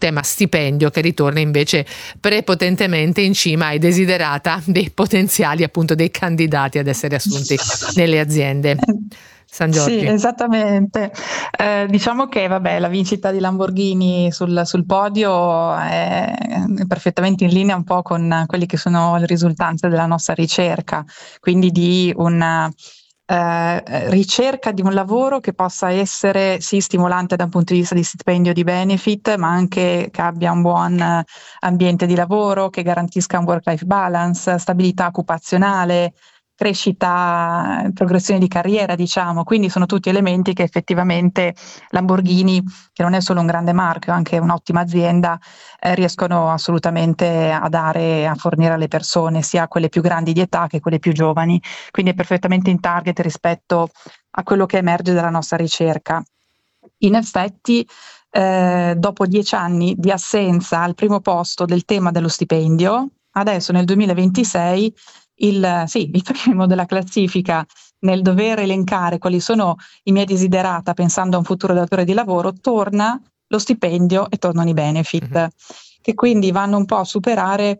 tema stipendio, che ritorna invece prepotentemente in cima ai desiderata dei potenziali, appunto dei candidati ad essere assunti nelle aziende. San Giorgi. Sì, esattamente. Diciamo che la vincita di Lamborghini sul podio è perfettamente in linea un po' con quelli che sono le risultanze della nostra ricerca, quindi di una ricerca di un lavoro che possa essere sì stimolante da un punto di vista di stipendio, di benefit, ma anche che abbia un buon ambiente di lavoro, che garantisca un work-life balance, stabilità occupazionale, crescita, progressione di carriera, diciamo. Quindi sono tutti elementi che effettivamente Lamborghini, che non è solo un grande marchio, è anche un'ottima azienda, riescono assolutamente a fornire alle persone, sia quelle più grandi di età che quelle più giovani. Quindi è perfettamente in target rispetto a quello che emerge dalla nostra ricerca. In effetti, dopo 10 anni di assenza al primo posto del tema dello stipendio, adesso nel 2026 il primo della classifica nel dover elencare quali sono i miei desiderata pensando a un futuro datore di lavoro, torna lo stipendio e tornano i benefit, che quindi vanno un po' a superare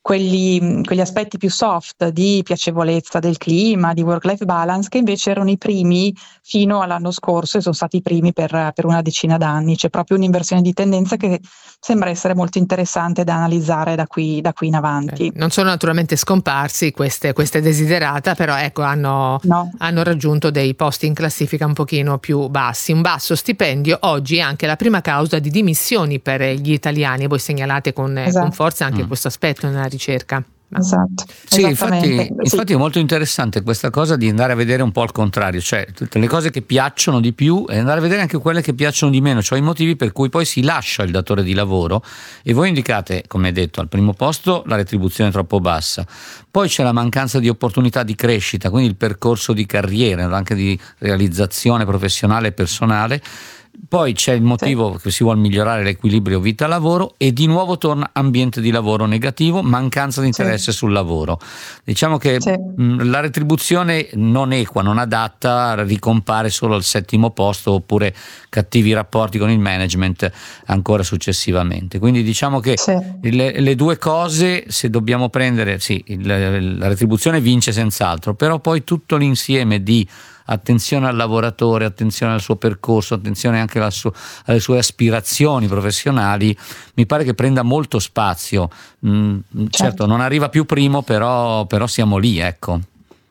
quegli aspetti più soft di piacevolezza del clima, di work-life balance, che invece erano i primi fino all'anno scorso e sono stati i primi per una decina d'anni. C'è proprio un'inversione di tendenza che sembra essere molto interessante da analizzare da qui in avanti. Non sono naturalmente scomparsi queste desiderata, però ecco hanno raggiunto dei posti in classifica un pochino più bassi. Un basso stipendio oggi è anche la prima causa di dimissioni per gli italiani. Voi segnalate con forza anche questo aspetto nella ricerca. Esatto. Sì, infatti è molto interessante questa cosa di andare a vedere un po' al contrario, cioè tutte le cose che piacciono di più e andare a vedere anche quelle che piacciono di meno, cioè i motivi per cui poi si lascia il datore di lavoro. E voi indicate, come detto, al primo posto la retribuzione troppo bassa, poi c'è la mancanza di opportunità di crescita, quindi il percorso di carriera, anche di realizzazione professionale e personale. Poi c'è il motivo che si vuole migliorare l'equilibrio vita-lavoro e di nuovo torna ambiente di lavoro negativo, mancanza di interesse sul lavoro. Diciamo che la retribuzione non equa, non adatta, ricompare solo al settimo posto, oppure cattivi rapporti con il management ancora successivamente. Quindi diciamo che le due cose, se dobbiamo prendere, la retribuzione vince senz'altro, però poi tutto l'insieme di attenzione al lavoratore, attenzione al suo percorso, attenzione anche alle sue aspirazioni professionali, mi pare che prenda molto spazio. Certo, non arriva più primo, però siamo lì, ecco.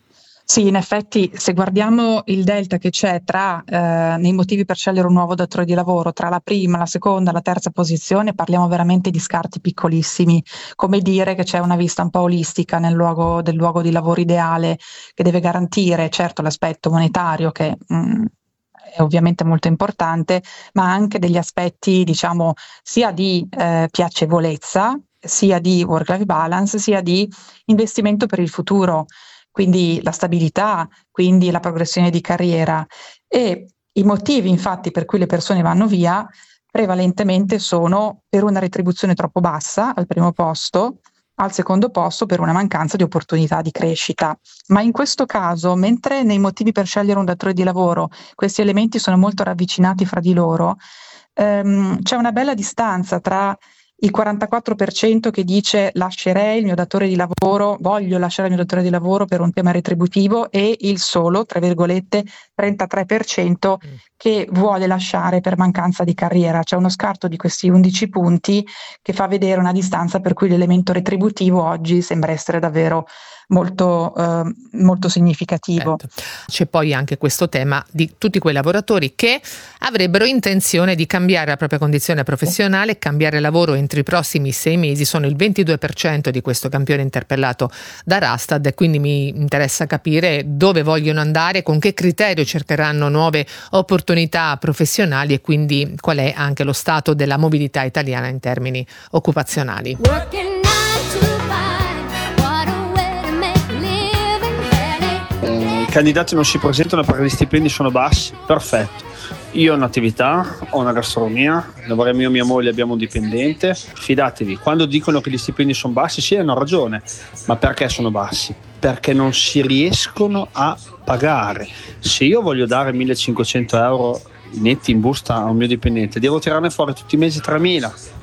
Sì, in effetti, se guardiamo il delta che c'è tra nei motivi per scegliere un nuovo datore di lavoro, tra la prima, la seconda, la terza posizione, parliamo veramente di scarti piccolissimi, come dire che c'è una vista un po' olistica del luogo di lavoro ideale, che deve garantire certo l'aspetto monetario che è ovviamente molto importante, ma anche degli aspetti, diciamo, sia di piacevolezza, sia di work-life balance, sia di investimento per il futuro. Quindi la stabilità, quindi la progressione di carriera. E i motivi infatti per cui le persone vanno via prevalentemente sono per una retribuzione troppo bassa al primo posto, al secondo posto per una mancanza di opportunità di crescita. Ma in questo caso, mentre nei motivi per scegliere un datore di lavoro questi elementi sono molto ravvicinati fra di loro, c'è una bella distanza tra il 44% che dice lascerei il mio datore di lavoro, voglio lasciare il mio datore di lavoro per un tema retributivo, e il solo, tra virgolette, 33% che vuole lasciare per mancanza di carriera. C'è uno scarto di questi 11 punti che fa vedere una distanza per cui l'elemento retributivo oggi sembra essere davvero molto significativo. C'è poi anche questo tema di tutti quei lavoratori che avrebbero intenzione di cambiare la propria condizione professionale, cambiare lavoro entro i prossimi 6 mesi. Sono il 22% di questo campione interpellato da Rastad, e quindi mi interessa capire dove vogliono andare, con che criterio cercheranno nuove opportunità professionali e quindi qual è anche lo stato della mobilità italiana in termini occupazionali. I candidati non si presentano perché gli stipendi sono bassi, perfetto. Io ho un'attività, ho una gastronomia, lavoriamo io e mia moglie, abbiamo un dipendente. Fidatevi, quando dicono che gli stipendi sono bassi, sì, hanno ragione, ma perché sono bassi? Perché non si riescono a pagare. Se io voglio dare 1.500 euro netti in busta a un mio dipendente, devo tirarne fuori tutti i mesi 3.000.